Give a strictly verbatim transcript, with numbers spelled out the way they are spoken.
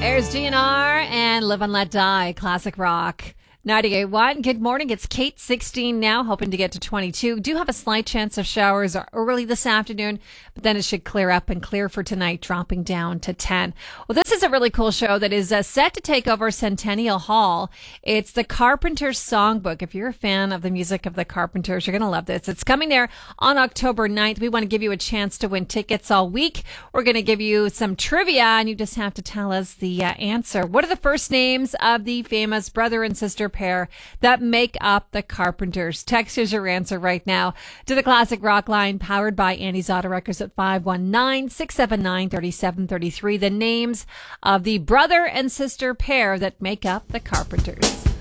There's G N R and Live and Let Die, classic rock. ninety-eight point one. Good morning. It's Kate, sixteen now, hoping to get to twenty-two. Do have a slight chance of showers early this afternoon, but then it should clear up and clear for tonight, dropping down to ten. Well, this is a really cool show that is uh, set to take over Centennial Hall. It's the Carpenters Songbook. If you're a fan of the music of the Carpenters, you're going to love this. It's coming there on October ninth. We want to give you a chance to win tickets all week. We're going to give you some trivia, and you just have to tell us the uh, answer. What are the first names of the famous brother and sister pair that make up the Carpenters? Text us your answer right now to the Classic Rock line, powered by Andy's Auto Records at five one nine, six seven nine, three seven three three. The names of the brother and sister pair that make up the Carpenters.